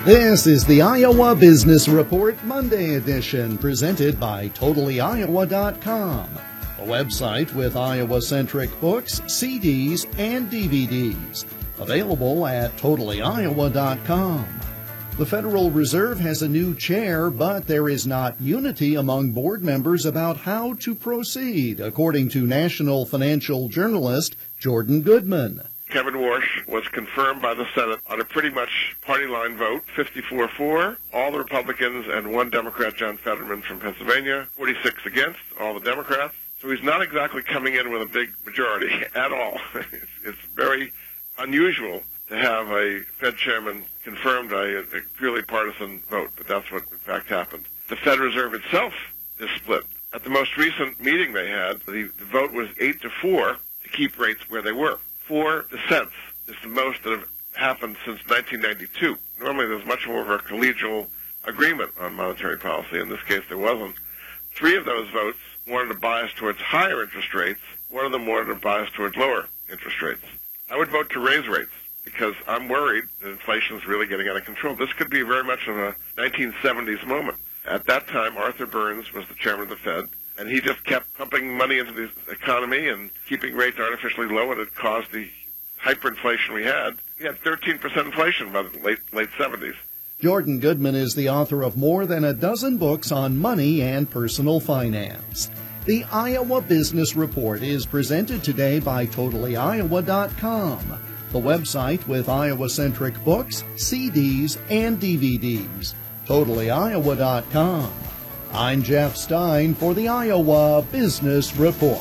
This is the Iowa Business Report Monday edition, presented by TotallyIowa.com, a website with Iowa-centric books, CDs, and DVDs. Available at TotallyIowa.com. The Federal Reserve has a new chair, but there is not unity among board members about how to proceed, according to national financial journalist Jordan Goodman. Kevin Warsh was confirmed by the Senate on a pretty much party line vote, 54-4, all the Republicans and one Democrat, John Fetterman from Pennsylvania, 46 against, all the Democrats. So he's not exactly coming in with a big majority at all. It's very unusual to have a Fed chairman confirmed by a purely partisan vote, but that's what in fact happened. The Fed Reserve itself is split. At the most recent meeting they had, the vote was 8-4 to keep rates where they were. 4 dissents is the most that have happened since 1992. Normally there's much more of a collegial agreement on monetary policy. In this case there wasn't. 3 of those votes wanted a bias towards higher interest rates. 1 of them wanted a bias towards lower interest rates. I would vote to raise rates because I'm worried that inflation is really getting out of control. This could be very much of a 1970s moment. At that time, Arthur Burns was the chairman of the Fed, and he just kept pumping money into the economy and keeping rates artificially low, and it caused the hyperinflation we had. We had 13% inflation by the late 70s. Jordan Goodman is the author of more than a dozen books on money and personal finance. The Iowa Business Report is presented today by TotallyIowa.com, the website with Iowa-centric books, CDs, and DVDs. TotallyIowa.com. I'm Jeff Stein for the Iowa Business Report.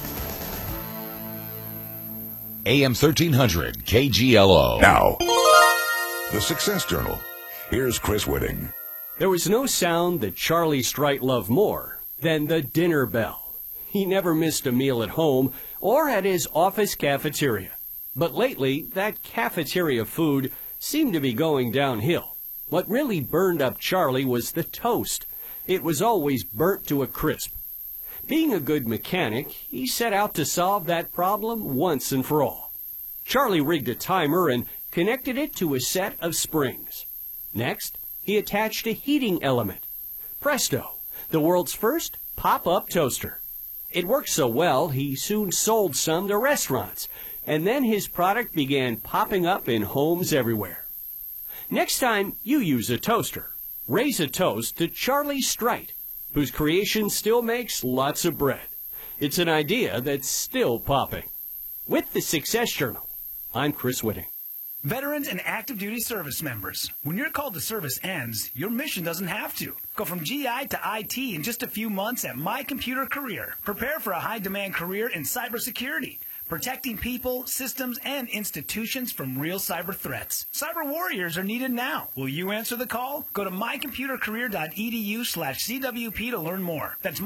AM 1300 KGLO. Now, the Success Journal. Here's Chris Whitting. There was no sound that Charlie Strite loved more than the dinner bell. He never missed a meal at home or at his office cafeteria. But lately, that cafeteria food seemed to be going downhill. What really burned up Charlie was the toast. It was always burnt to a crisp. Being a good mechanic, he set out to solve that problem once and for all. Charlie rigged a timer and connected it to a set of springs. Next, he attached a heating element. Presto, the world's first pop-up toaster. It worked so well, he soon sold some to restaurants, and then his product began popping up in homes everywhere. Next time you use a toaster, raise a toast to Charlie Strite, whose creation still makes lots of bread. It's an idea that's still popping. With the Success Journal, I'm Chris Whitting. Veterans and active duty service members, when your call to service ends, your mission doesn't have to. Go from GI to IT in just a few months at My Computer Career. Prepare for a high-demand career in cybersecurity, protecting people, systems, and institutions from real cyber threats. Cyber warriors are needed now. Will you answer the call? Go to mycomputercareer.edu/CWP to learn more. That's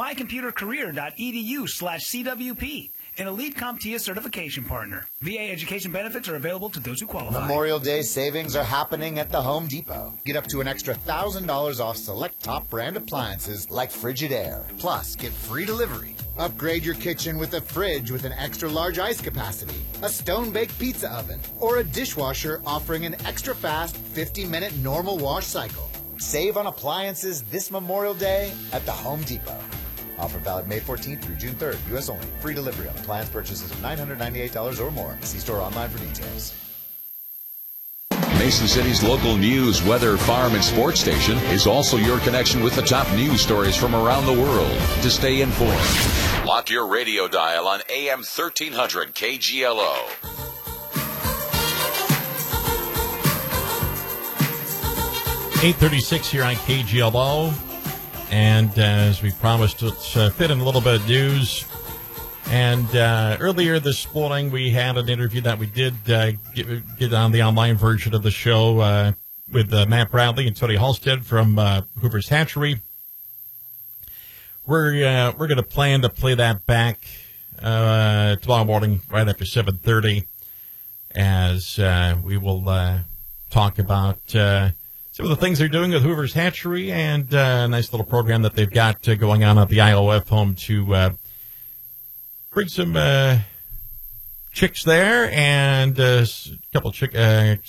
mycomputercareer.edu/CWP. An elite CompTIA certification partner. VA education benefits are available to those who qualify. Memorial Day savings are happening at the Home Depot. Get up to an extra $1,000 off select top brand appliances like Frigidaire. Plus, get free delivery. Upgrade your kitchen with a fridge with an extra large ice capacity, a stone-baked pizza oven, or a dishwasher offering an extra fast 50-minute normal wash cycle. Save on appliances this Memorial Day at the Home Depot. Offer valid May 14th through June 3rd. U.S. only. Free delivery on appliance purchases of $998 or more. See store online for details. Mason City's local news, weather, farm, and sports station is also your connection with the top news stories from around the world. To stay informed, lock your radio dial on AM 1300 KGLO. .836 here on KGLO. And as we promised, let's fit in a little bit of news. And earlier this morning, we had an interview that we did get on the online version of the show with Matt Bradley and Tony Halstead from Hoover's Hatchery. We're going to plan to play that back tomorrow morning right after 7:30, as we will talk about some of the things they're doing with Hoover's Hatchery and a nice little program that they've got going on at the IOF home to bring some chicks there and a couple